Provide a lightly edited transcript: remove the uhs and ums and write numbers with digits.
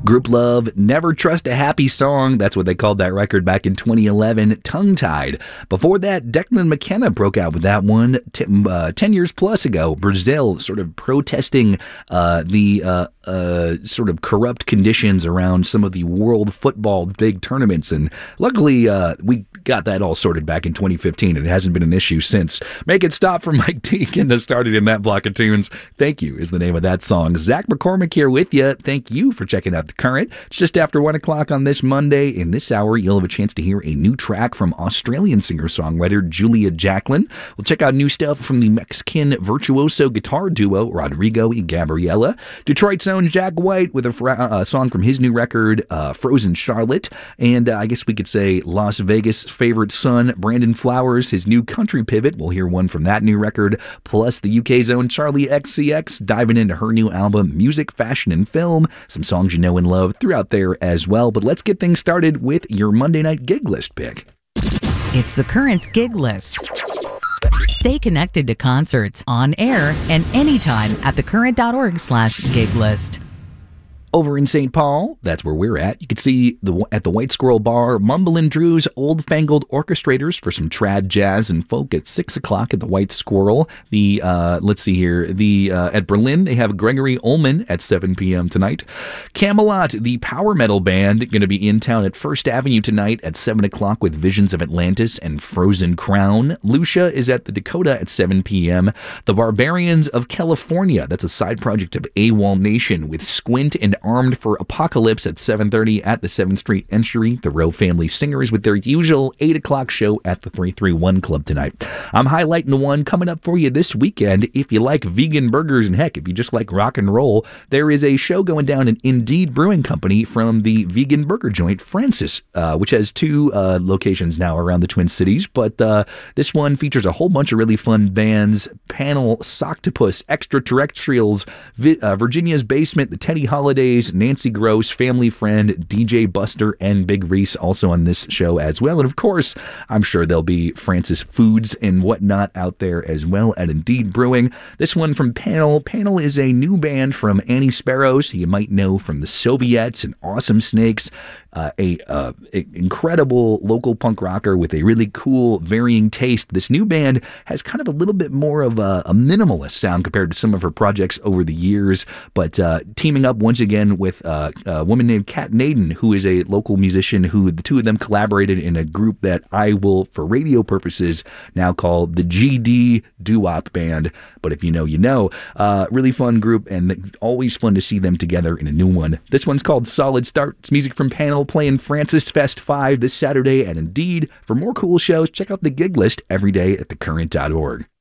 Group Love, Never Trust a Happy Song. That's what they called that record back in 2011, Tongue Tied. Before that, Declan McKenna broke out with that one 10 years plus ago. Brazil sort of protesting the sort of corrupt conditions around some of the world football big tournaments. And luckily, we got that all sorted back in 2015, and it hasn't been an issue since. Make It Stop from Mike Deacon that started in that block of tunes. Thank You is the name of that song. Zach McCormick here with you. Thank you for checking out The Current. It's just after 1 o'clock on this Monday. In this hour, you'll have a chance to hear a new track from Australian singer-songwriter Julia Jacklin. We'll check out new stuff from the Mexican virtuoso guitar duo Rodrigo y Gabriela. Detroit's own Jack White with a song from his new record, Frozen Charlotte. And I guess we could say Las Vegas' favorite son, Brandon Flowers, his new country pivot. We'll hear one from that new record. Plus the UK's own Charlie XCX diving into her new album, Music, Fashion, and Film. Some songs you know and love throughout there as well. But let's get things started with your Monday night gig list pick. It's The Current's Gig List. Stay connected to concerts on air and anytime at thecurrent.org/gig list. Over in St. Paul, that's where we're at. You can see at the White Squirrel Bar, Mumble and Drew's Old Fangled Orchestrators for some trad jazz and folk at 6 o'clock at the White Squirrel. Let's see here. At Berlin, they have Gregory Ullman at 7 p.m. tonight. Camelot, the power metal band, going to be in town at First Avenue tonight at 7 o'clock with Visions of Atlantis and Frozen Crown. Lucia is at the Dakota at 7 p.m. The Barbarians of California, that's a side project of AWOL Nation with Squint and Armed for Apocalypse at 7:30 at the 7th Street Entry. The Rowe Family Singers with their usual 8 o'clock show at the 331 Club tonight. I'm highlighting the one coming up for you this weekend. If you like vegan burgers and heck, if you just like rock and roll, there is a show going down in Indeed Brewing Company from the vegan burger joint Francis, which has 2 locations now around the Twin Cities. But this one features a whole bunch of really fun bands. Panel, Soctopus, Extraterrestrials, Virginia's Basement, the Teddy Holidays, Nancy Gross, Family Friend, DJ Buster, and Big Reese also on this show as well. And of course, I'm sure there'll be Francis Foods and whatnot out there as well at Indeed Brewing. This one from Panel. Panel is a new band from Annie Sparrows, who you might know from the Soviets and Awesome Snakes. Incredible local punk rocker with a really cool, varying taste. This new band has kind of a little bit more of a minimalist sound compared to some of her projects over the years, but teaming up once again with a woman named Kat Naden, who is a local musician who the two of them collaborated in a group that I will, for radio purposes, now call the GD Doo-Wop Band. But if you know, you know. Really fun group, and always fun to see them together in a new one. This one's called Solid Start. It's music from Panel playing Francis Fest 5 this Saturday at Indeed. For more cool shows, check out the gig list every day at thecurrent.org.